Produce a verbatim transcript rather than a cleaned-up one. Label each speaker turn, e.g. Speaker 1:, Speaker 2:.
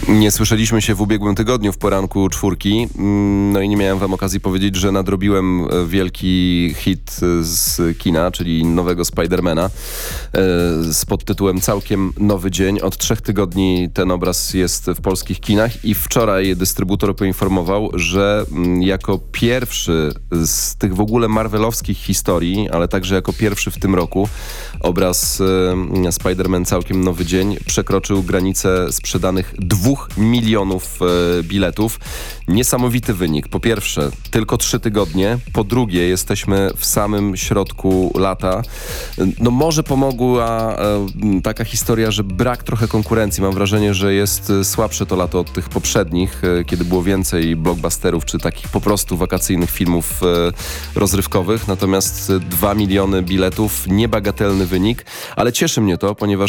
Speaker 1: Nie słyszeliśmy się w ubiegłym tygodniu w poranku czwórki, no i nie miałem wam okazji powiedzieć, że nadrobiłem wielki hit z kina, czyli nowego Spidermana z podtytułem Całkiem nowy dzień. Od trzech tygodni ten obraz jest w polskich kinach i wczoraj dystrybutor poinformował, że jako pierwszy z tych w ogóle marvelowskich historii, ale także jako pierwszy w tym roku obraz Spider-Man Całkiem nowy dzień przekroczył granicę sprzedanych dwóch milionów e, biletów. Niesamowity wynik. Po pierwsze, tylko trzy tygodnie. Po drugie, jesteśmy w samym środku lata. No może pomogła e, taka historia, że brak trochę konkurencji. Mam wrażenie, że jest słabsze to lato od tych poprzednich, e, kiedy było więcej blockbusterów, czy takich po prostu wakacyjnych filmów e, rozrywkowych. Natomiast dwa miliony biletów, niebagatelny wynik, ale cieszy mnie to, ponieważ